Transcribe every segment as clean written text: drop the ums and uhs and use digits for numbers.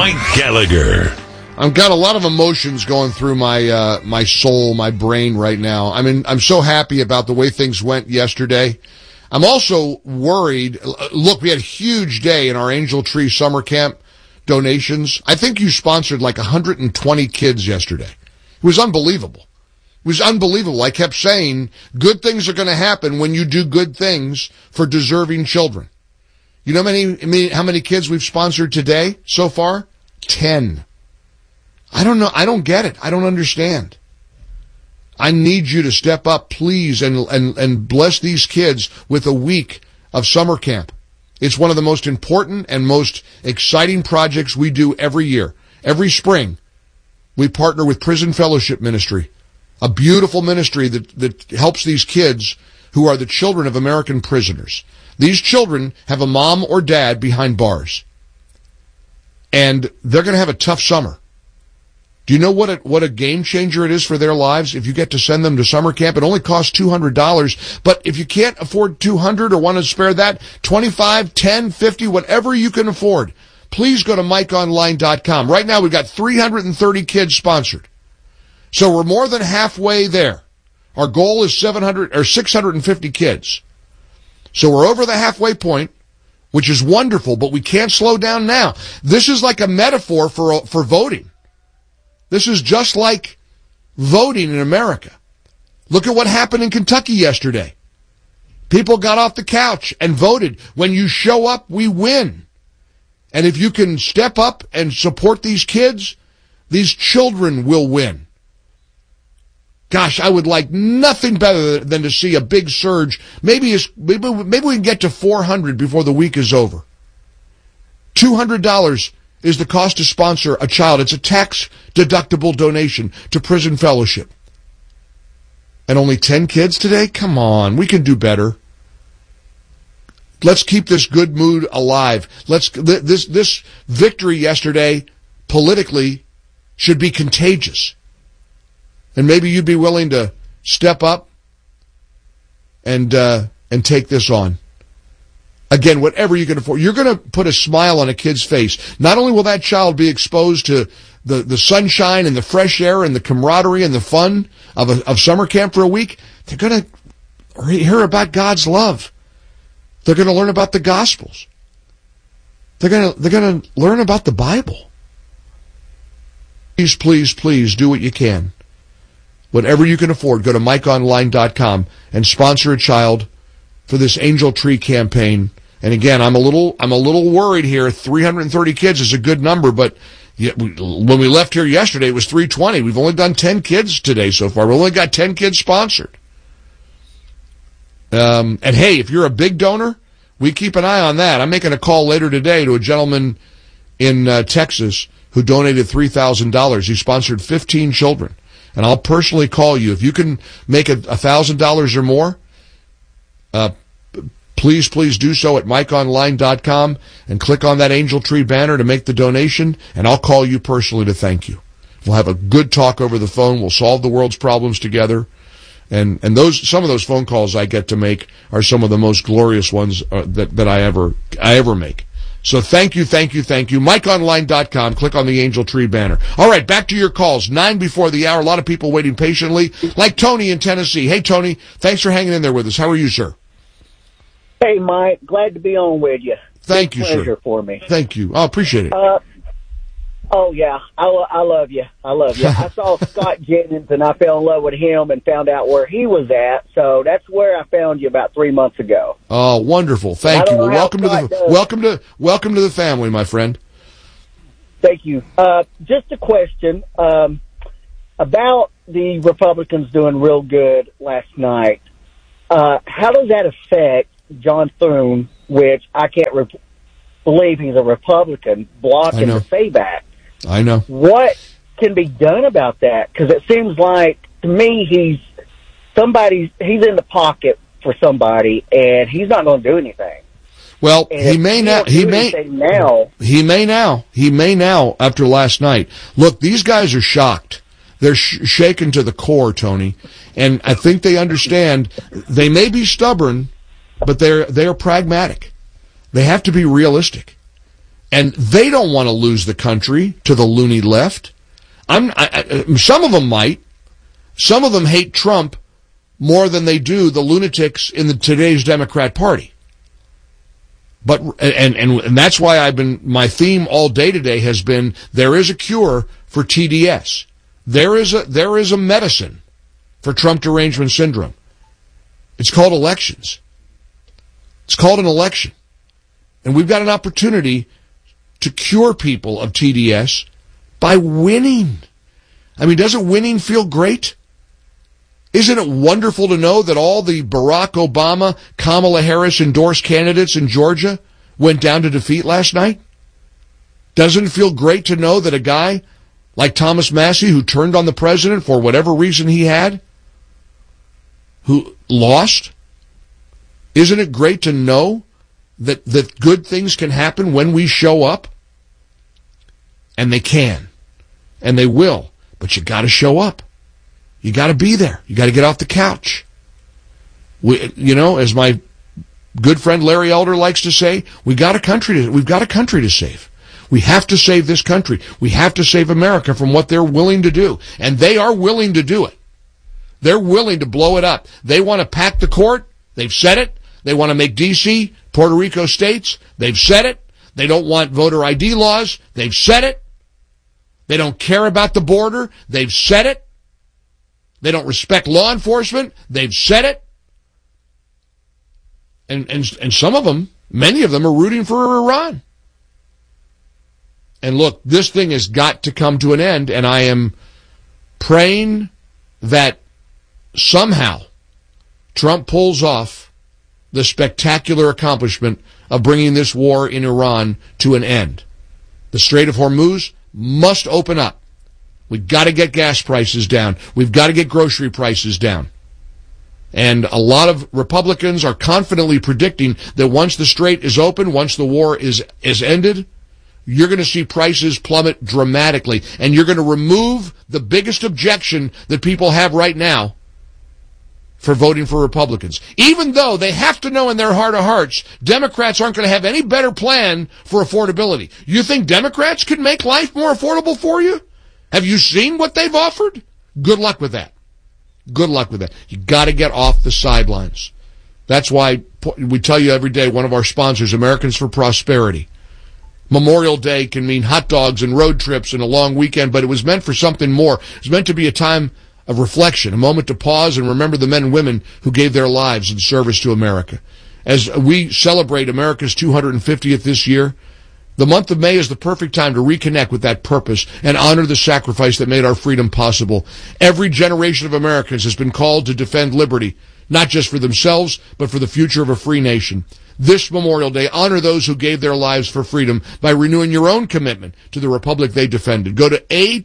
Mike Gallagher. I've got a lot of emotions going through my my soul, my brain right now. I mean, I'm so happy about the way things went yesterday. I'm also worried. Look, we had a huge day in our Angel Tree Summer Camp donations. I think you sponsored like 120 kids yesterday. It was unbelievable. It was unbelievable. I kept saying, good things are going to happen when you do good things for deserving children. You know how many kids we've sponsored today so far? 10. I don't know. I don't get it. I don't understand. I need you to step up, please, and bless these kids with a week of summer camp. It's one of the most important and most exciting projects we do every year. Every spring, we partner with Prison Fellowship Ministry, a beautiful ministry that helps these kids who are the children of American prisoners. These children have a mom or dad behind bars, and they're going to have a tough summer. Do you know what a game changer it is for their lives if you get to send them to summer camp? It only costs $200, but if you can't afford $200 or want to spare that, $25, $10, $50, whatever you can afford, please go to MikeOnline.com. Right now we've got 330 kids sponsored. So we're more than halfway there. Our goal is 650 kids. So we're over the halfway point, which is wonderful, but we can't slow down now. This is like a metaphor for voting. This is just like voting in America. Look at what happened in Kentucky yesterday. People got off the couch and voted. When you show up, we win. And if you can step up and support these kids, these children will win. Gosh, I would like nothing better than to see a big surge. Maybe we can get to 400 before the week is over. $200 is the cost to sponsor a child. It's a tax-deductible donation to Prison Fellowship. And only 10 kids today? Come on, we can do better. Let's keep this good mood alive. This victory yesterday, politically, should be contagious. And maybe you'd be willing to step up and take this on. Again, whatever you can afford, you're going to put a smile on a kid's face. Not only will that child be exposed to the sunshine and the fresh air and the camaraderie and the fun of summer camp for a week, they're going to hear about God's love. They're going to learn about the Gospels. They're going to learn about the Bible. Please, please, please do what you can. Whatever you can afford, go to MikeOnline.com and sponsor a child for this Angel Tree campaign. And again, I'm a little worried here. 330 kids is a good number, but when we left here yesterday, it was 320. We've only done 10 kids today so far. We've only got 10 kids sponsored. And hey, if you're a big donor, we keep an eye on that. I'm making a call later today to a gentleman in Texas who donated $3,000. He sponsored 15 children. And I'll personally call you. If you can make $1,000 or more, please do so at MikeOnline.com and click on that Angel Tree banner to make the donation, and I'll call you personally to thank you. We'll have a good talk over the phone. We'll solve the world's problems together. And some of those phone calls I get to make are some of the most glorious ones that I ever make. So thank you. MikeOnline.com. Click on the Angel Tree banner. All right, back to your calls. 9 before the hour. A lot of people waiting patiently, like Tony in Tennessee. Hey, Tony, thanks for hanging in there with us. How are you, sir? Hey, Mike. Glad to be on with you. Thank you, sir. Pleasure for me. Thank you. I appreciate it. Oh, yeah. I love you. I love you. I saw Scott Jennings, and I fell in love with him and found out where he was at. So that's where I found you about 3 months ago. Oh, wonderful. Thank you. Well, welcome to the family, my friend. Thank you. Just a question about the Republicans doing real good last night. How does that affect John Thune, which I can't believe he's a Republican, blocking the payback? I know. What can be done about that? Because it seems like, to me, he's in the pocket for somebody, and he's not going to do anything. Well, he may now after last night. Look, these guys are shocked. They're shaken to the core, Tony, and I think they understand. They may be stubborn, but they're pragmatic. They have to be realistic. And they don't want to lose the country to the loony left. Some of them might. Some of them hate Trump more than they do the lunatics in today's Democrat Party. But and that's why my theme all day today has been there is a cure for TDS. There is a medicine for Trump derangement syndrome. It's called elections. It's called an election. And we've got an opportunity to cure people of TDS by winning. I mean, doesn't winning feel great? Isn't it wonderful to know that all the Barack Obama, Kamala Harris endorsed candidates in Georgia went down to defeat last night? Doesn't it feel great to know that a guy like Thomas Massie, who turned on the president for whatever reason he had, who lost? Isn't it great to know that good things can happen when we show up? And they can. And they will. But you got to show up. You got to be there. You got to get off the couch. As my good friend Larry Elder likes to say, we've got a country to save. We have to save this country. We have to save America from what they're willing to do. And they are willing to do it. They're willing to blow it up. They want to pack the court. They've said it. They want to make D.C., Puerto Rico states. They've said it. They don't want voter ID laws. They've said it. They don't care about the border. They've said it. They don't respect law enforcement. They've said it. And some of them, many of them, are rooting for Iran. And look, this thing has got to come to an end, and I am praying that somehow Trump pulls off the spectacular accomplishment of bringing this war in Iran to an end. The Strait of Hormuz must open up. We've got to get gas prices down. We've got to get grocery prices down. And a lot of Republicans are confidently predicting that once the strait is open, once the war is ended, you're going to see prices plummet dramatically. And you're going to remove the biggest objection that people have right now for voting for Republicans. Even though they have to know in their heart of hearts, Democrats aren't going to have any better plan for affordability. You think Democrats could make life more affordable for you? Have you seen what they've offered? Good luck with that. Good luck with that. You got to get off the sidelines. That's why we tell you every day, one of our sponsors, Americans for Prosperity. Memorial Day can mean hot dogs and road trips and a long weekend, but it was meant for something more. It was meant to be a time of reflection, a moment to pause and remember the men and women who gave their lives in service to America. As we celebrate America's 250th this year, the month of May is the perfect time to reconnect with that purpose and honor the sacrifice that made our freedom possible. Every generation of Americans has been called to defend liberty, not just for themselves, but for the future of a free nation. This Memorial Day, honor those who gave their lives for freedom by renewing your own commitment to the republic they defended. Go to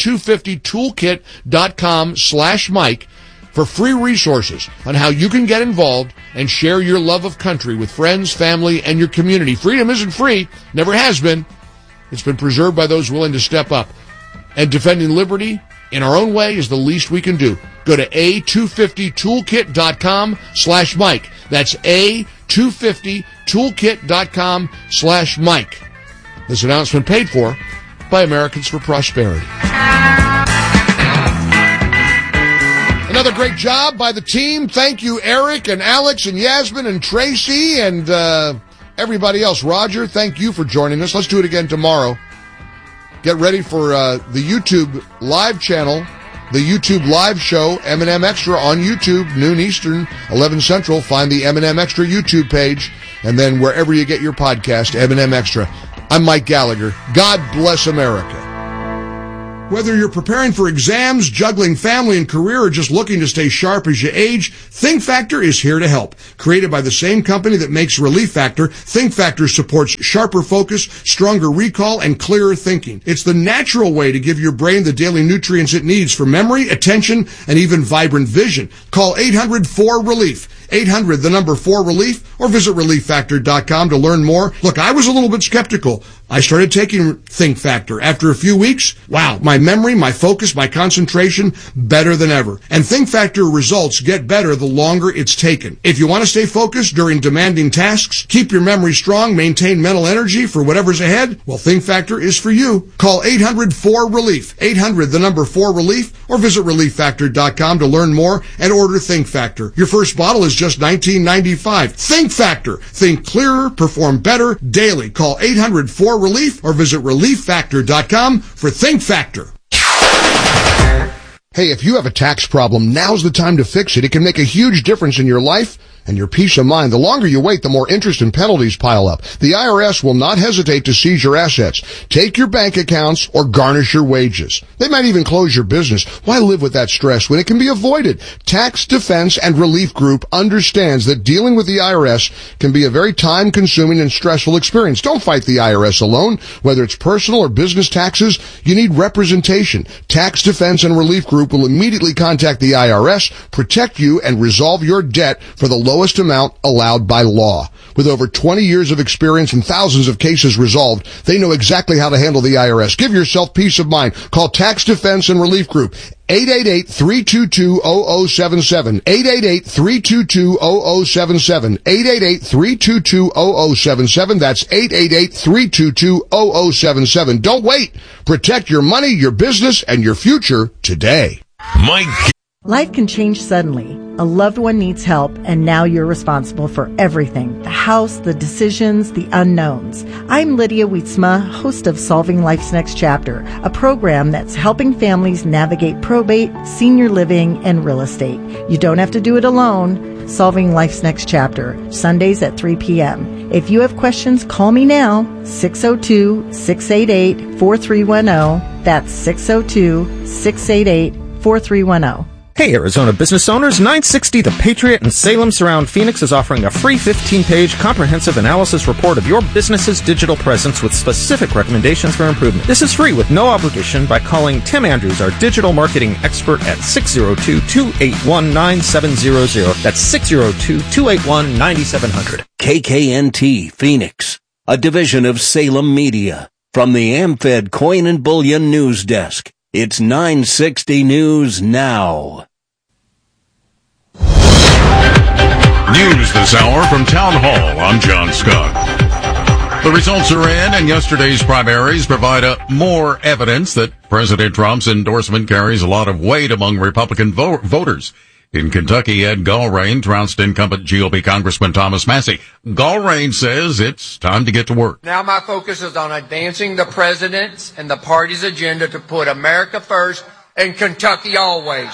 a250toolkit.com/Mike for free resources on how you can get involved and share your love of country with friends, family, and your community. Freedom isn't free, never has been. It's been preserved by those willing to step up. And defending liberty in our own way is the least we can do. Go to a250toolkit.com/Mike. That's a250toolkit.com/Mike. This announcement paid for by Americans for Prosperity. Another great job by the team. Thank you, Eric and Alex and Yasmin and Tracy and everybody else. Roger, thank you for joining us. Let's do it again tomorrow. Get ready for the YouTube live channel, the YouTube live show, M&M Extra on YouTube, noon Eastern, 11 Central. Find the M&M Extra YouTube page, and then wherever you get your podcast, M&M Extra. I'm Mike Gallagher. God bless America. Whether you're preparing for exams, juggling family and career, or just looking to stay sharp as you age, Think Factor is here to help. Created by the same company that makes Relief Factor, Think Factor supports sharper focus, stronger recall, and clearer thinking. It's the natural way to give your brain the daily nutrients it needs for memory, attention, and even vibrant vision. Call 800-4RELIEF. 800, the number 4 relief, or visit relieffactor.com to learn more. Look, I was a little bit skeptical, I started taking Think Factor. After a few weeks, wow, my memory, my focus, my concentration, better than ever. And Think Factor results get better the longer it's taken. If you want to stay focused during demanding tasks, keep your memory strong, maintain mental energy for whatever's ahead, well, Think Factor is for you. Call 800-4RELIEF, 800-4RELIEF, or visit ReliefFactor.com to learn more and order Think Factor. Your first bottle is just $19.95. Think Factor. Think clearer, perform better daily. Call 800-4RELIEF or visit ReliefFactor.com for Think Factor. Hey, if you have a tax problem, now's the time to fix it. It can make a huge difference in your life and your peace of mind. The longer you wait, the more interest and penalties pile up. The IRS will not hesitate to seize your assets, take your bank accounts, or garnish your wages. They might even close your business. Why live with that stress when it can be avoided? Tax Defense and Relief Group understands that dealing with the IRS can be a very time-consuming and stressful experience. Don't fight the IRS alone. Whether it's personal or business taxes, you need representation. Tax Defense and Relief Group will immediately contact the IRS, protect you, and resolve your debt for the lowest amount allowed by law. With over 20 years of experience and thousands of cases resolved, they know exactly how to handle the IRS. Give yourself peace of mind. Call Tax Defense and Relief Group. 888-322-0077. 888-322-0077. 888-322-0077. That's 888-322-0077. Don't wait. Protect your money, your business, and your future today. Mike. Life can change suddenly. A loved one needs help, and now you're responsible for everything. The house, the decisions, the unknowns. I'm Lydia Wietzma, host of Solving Life's Next Chapter, a program that's helping families navigate probate, senior living, and real estate. You don't have to do it alone. Solving Life's Next Chapter, Sundays at 3 p.m. If you have questions, call me now, 602-688-4310. That's 602-688-4310. Hey, Arizona business owners, 960 The Patriot in Salem Surround Phoenix is offering a free 15-page comprehensive analysis report of your business's digital presence with specific recommendations for improvement. This is free with no obligation by calling Tim Andrews, our digital marketing expert, at 602-281-9700. That's 602-281-9700. KKNT Phoenix, a division of Salem Media. From the AmFed Coin and Bullion News Desk, it's 960 News Now. News this hour from Town Hall. I'm John Scott. The results are in, and yesterday's primaries provide more evidence that President Trump's endorsement carries a lot of weight among Republican voters. In Kentucky, Ed Gallrein trounced incumbent GOP Congressman Thomas Massie. Gallrein says it's time to get to work. Now my focus is on advancing the president's and the party's agenda to put America first and Kentucky always.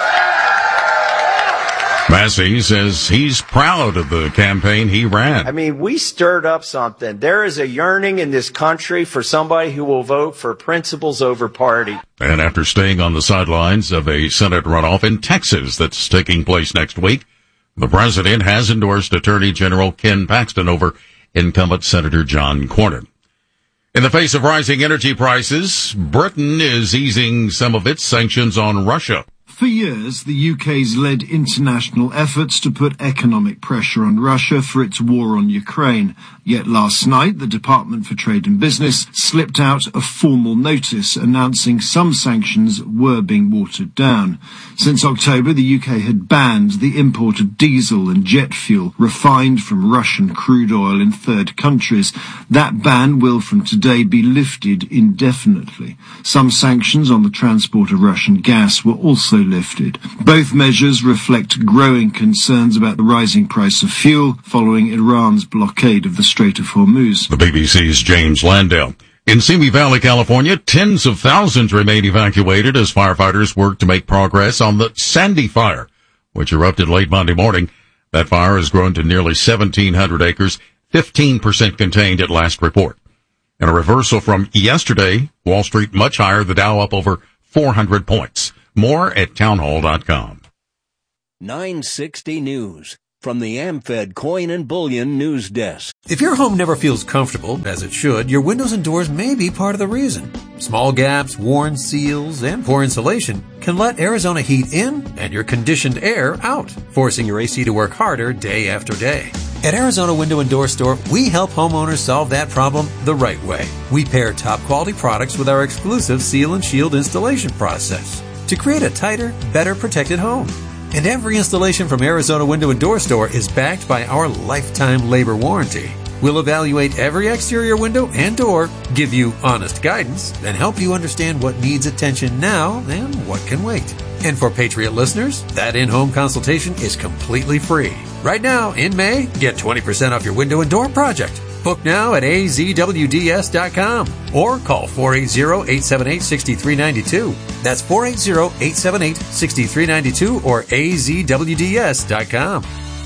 Massie says he's proud of the campaign he ran. I mean, we stirred up something. There is a yearning in this country for somebody who will vote for principles over party. And after staying on the sidelines of a Senate runoff in Texas that's taking place next week, the president has endorsed Attorney General Ken Paxton over incumbent Senator John Cornyn. In the face of rising energy prices, Britain is easing some of its sanctions on Russia. For years, the UK's led international efforts to put economic pressure on Russia for its war on Ukraine. Yet last night, the Department for Trade and Business slipped out a formal notice announcing some sanctions were being watered down. Since October, the UK had banned the import of diesel and jet fuel refined from Russian crude oil in third countries. That ban will from today be lifted indefinitely. Some sanctions on the transport of Russian gas were also lifted. Both measures reflect growing concerns about the rising price of fuel following Iran's blockade of the Strait of Hormuz. The BBC's James Landale. In Simi Valley, California, tens of thousands remain evacuated as firefighters work to make progress on the Sandy Fire, which erupted late Monday morning. That fire has grown to nearly 1,700 acres, 15% contained at last report. In a reversal from yesterday, Wall Street much higher, the Dow up over 400 points. More at townhall.com. 960 News from the AmFed Coin and Bullion News Desk. If your home never feels comfortable, as it should, your windows and doors may be part of the reason. Small gaps, worn seals, and poor insulation can let Arizona heat in and your conditioned air out, forcing your AC to work harder day after day. At Arizona Window and Door Store, we help homeowners solve that problem the right way. We pair top quality products with our exclusive Seal and Shield installation process to create a tighter, better protected home. And every installation from Arizona Window and Door Store is backed by our lifetime labor warranty. We'll evaluate every exterior window and door, give you honest guidance, and help you understand what needs attention now and what can wait. And for Patriot listeners, that in-home consultation is completely free. Right now, in May, get 20% off your window and door project. Book now at azwds.com or call 480-878-6392. That's 480-878-6392 or azwds.com.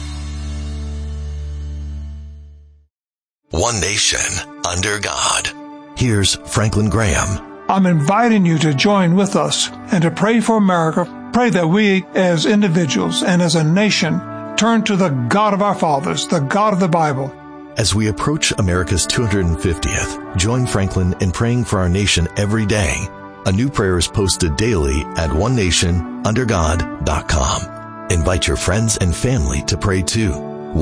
One nation under God. Here's Franklin Graham. I'm inviting you to join with us and to pray for America. Pray that we as individuals and as a nation turn to the God of our fathers, the God of the Bible. As we approach America's 250th, join Franklin in praying for our nation every day. A new prayer is posted daily at onenationundergod.com. Invite your friends and family to pray too.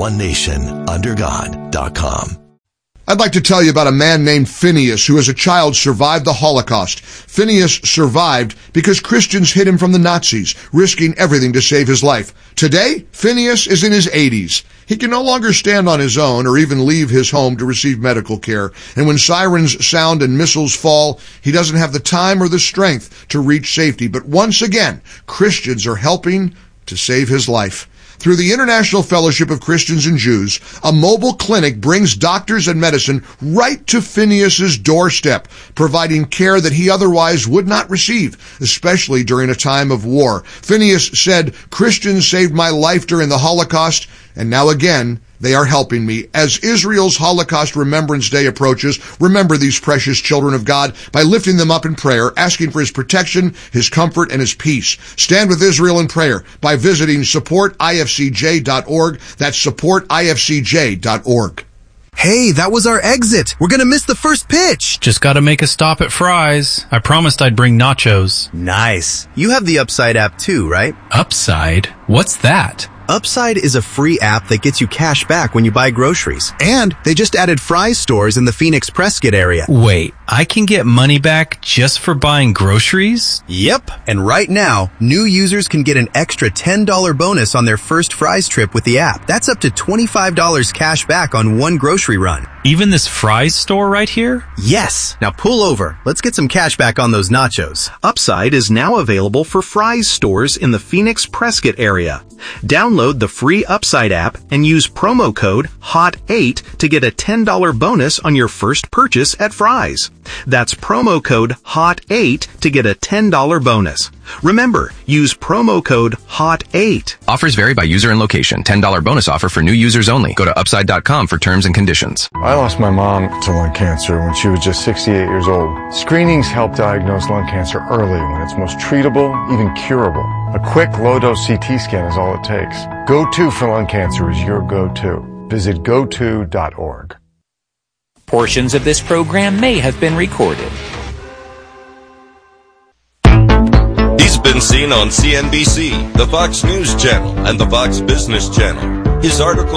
onenationundergod.com. I'd like to tell you about a man named Phineas who as a child survived the Holocaust. Phineas survived because Christians hid him from the Nazis, risking everything to save his life. Today, Phineas is in his 80s. He can no longer stand on his own or even leave his home to receive medical care. And when sirens sound and missiles fall, he doesn't have the time or the strength to reach safety. But once again, Christians are helping to save his life. Through the International Fellowship of Christians and Jews, a mobile clinic brings doctors and medicine right to Phineas's doorstep, providing care that he otherwise would not receive, especially during a time of war. Phineas said, "Christians saved my life during the Holocaust, and now again, they are helping me." As Israel's Holocaust Remembrance Day approaches, remember these precious children of God by lifting them up in prayer, asking for his protection, his comfort, and his peace. Stand with Israel in prayer by visiting supportifcj.org. That's supportifcj.org. Hey, that was our exit. We're gonna miss the first pitch. Just gotta make a stop at Fry's. I promised I'd bring nachos. Nice. You have the Upside app too, right? Upside? What's that? Upside is a free app that gets you cash back when you buy groceries. And they just added Fry's stores in the Phoenix Prescott area. Wait, I can get money back just for buying groceries? Yep. And right now, new users can get an extra $10 bonus on their first Fry's trip with the app. That's up to $25 cash back on one grocery run. Even this Fry's store right here? Yes. Now pull over. Let's get some cash back on those nachos. Upside is now available for Fry's stores in the Phoenix Prescott area. Download the free Upside app and use promo code HOT8 to get a $10 bonus on your first purchase at Fry's. That's promo code HOT8 to get a $10 bonus. Remember, use promo code HOT8. Offers vary by user and location. $10 bonus offer for new users only. Go to upside.com for terms and conditions. I lost my mom to lung cancer when she was just 68 years old. Screenings help diagnose lung cancer early when it's most treatable, even curable. A quick low-dose CT scan is all it takes. Go-To for lung cancer is your go-to. Visit goto.org. Portions of this program may have been recorded. He's been seen on CNBC, the Fox News Channel, and the Fox Business Channel. His articles